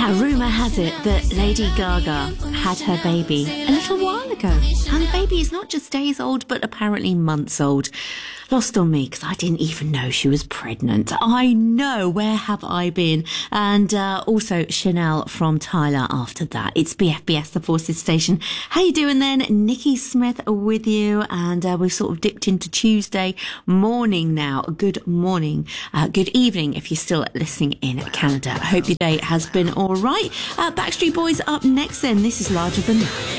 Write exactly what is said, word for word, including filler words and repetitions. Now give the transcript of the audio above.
Yeah, rumour has it that Lady Gaga had her baby a little while ago. And the baby is not just days old, but apparently months old. Lost on me because I didn't even know she was pregnant. I know, where have I been? And uh, also Chanel from Tyler after that. It's B F B S, the Forces Station. How you doing then? Nikki Smith with you, and uh, we've sort of dipped into Tuesday morning now. Good morning, uh, good evening if you're still listening in Canada. I hope your day has been all right. Uh, Backstreet Boys up next then. This is Larger Than Life.